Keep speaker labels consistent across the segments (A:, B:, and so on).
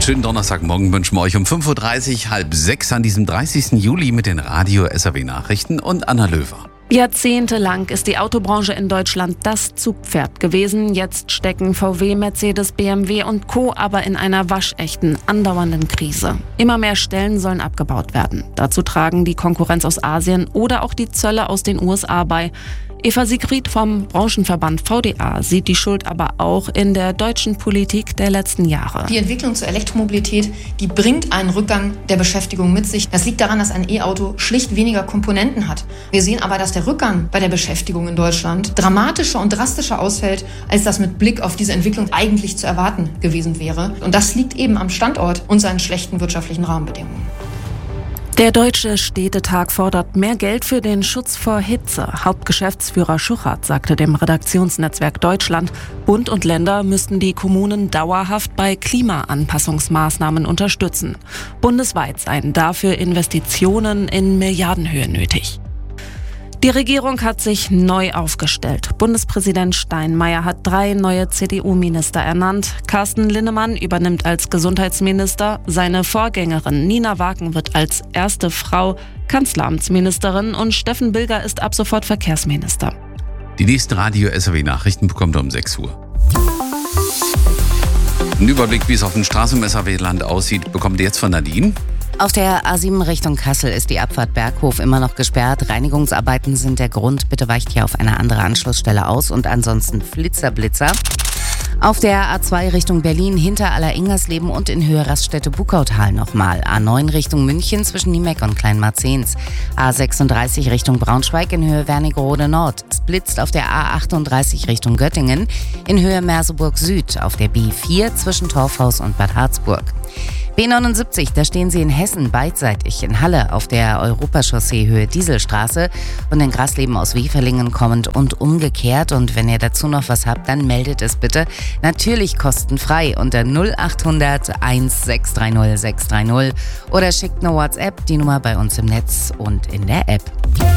A: Einen schönen Donnerstagmorgen wünschen wir euch um 5.30 Uhr, halb 6 an diesem 30. Juli mit den Radio-SAW-Nachrichten und Anna Löwer.
B: Jahrzehntelang ist die Autobranche in Deutschland das Zugpferd gewesen. Jetzt stecken VW, Mercedes, BMW und Co. aber in einer waschechten, andauernden Krise. Immer mehr Stellen sollen abgebaut werden. Dazu tragen die Konkurrenz aus Asien oder auch die Zölle aus den USA bei. Eva Siegfried vom Branchenverband VDA sieht die Schuld aber auch in der deutschen Politik der letzten Jahre.
C: Die Entwicklung zur Elektromobilität, die bringt einen Rückgang der Beschäftigung mit sich. Das liegt daran, dass ein E-Auto schlicht weniger Komponenten hat. Wir sehen aber, dass der Rückgang bei der Beschäftigung in Deutschland dramatischer und drastischer ausfällt, als das mit Blick auf diese Entwicklung eigentlich zu erwarten gewesen wäre. Und das liegt eben am Standort und seinen schlechten wirtschaftlichen Rahmenbedingungen.
B: Der Deutsche Städtetag fordert mehr Geld für den Schutz vor Hitze. Hauptgeschäftsführer Schuchert sagte dem Redaktionsnetzwerk Deutschland, Bund und Länder müssten die Kommunen dauerhaft bei Klimaanpassungsmaßnahmen unterstützen. Bundesweit seien dafür Investitionen in Milliardenhöhe nötig. Die Regierung hat sich neu aufgestellt. Bundespräsident Steinmeier hat 3 neue CDU-Minister ernannt. Carsten Linnemann übernimmt als Gesundheitsminister. Seine Vorgängerin Nina Wagen wird als erste Frau Kanzleramtsministerin und Steffen Bilger ist ab sofort Verkehrsminister.
A: Die nächsten Radio-SAW-Nachrichten bekommt ihr um 6 Uhr. Ein Überblick, wie es auf dem Straßen im SAW-Land aussieht, bekommt ihr jetzt von Nadine.
D: Auf der A7 Richtung Kassel ist die Abfahrt Berghof immer noch gesperrt. Reinigungsarbeiten sind der Grund. Bitte weicht hier auf eine andere Anschlussstelle aus und ansonsten Flitzer. Auf der A2 Richtung Berlin hinter Aller-Ingersleben und in Höhe Raststätte Bukautal nochmal. A9 Richtung München zwischen Niemeck und Kleinmarzens. A36 Richtung Braunschweig in Höhe Wernigerode Nord. Es blitzt auf der A38 Richtung Göttingen in Höhe Merseburg Süd. Auf der B4 zwischen Torfhaus und Bad Harzburg. B79, da stehen Sie in Hessen beidseitig in Halle auf der Europachaussee Höhe Dieselstraße und in Grasleben aus Weferlingen kommend und umgekehrt. Und wenn ihr dazu noch was habt, dann meldet es bitte. Natürlich kostenfrei unter 0800 1630 630 oder schickt eine WhatsApp, die Nummer bei uns im Netz und in der App.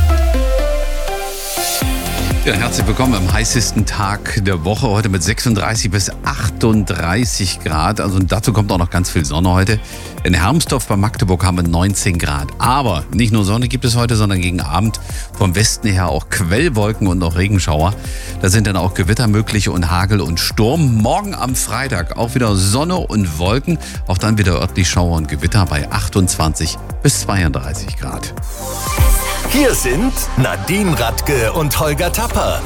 A: Ja, herzlich willkommen am heißesten Tag der Woche, heute mit 36 bis 38 Grad. Also dazu kommt auch noch ganz viel Sonne heute. In Hermsdorf bei Magdeburg haben wir 19 Grad. Aber nicht nur Sonne gibt es heute, sondern gegen Abend vom Westen her auch Quellwolken und auch Regenschauer. Da sind dann auch Gewitter möglich und Hagel und Sturm. Morgen am Freitag auch wieder Sonne und Wolken. Auch dann wieder örtlich Schauer und Gewitter bei 28 bis 32 Grad.
E: Hier sind Nadine Radke und Holger Tapper.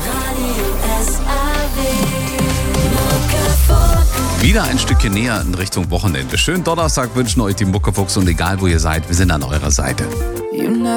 A: Wieder ein Stückchen näher in Richtung Wochenende. Schönen Donnerstag wünschen euch die Muckefuchs und egal wo ihr seid, wir sind an eurer Seite.